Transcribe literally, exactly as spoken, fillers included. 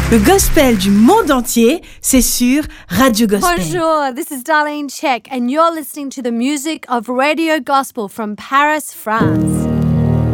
Le gospel du monde entier, c'est sur Radio Gospel. Bonjour, this is Darlene Check and you're listening to the music of Radio Gospel from Paris, France.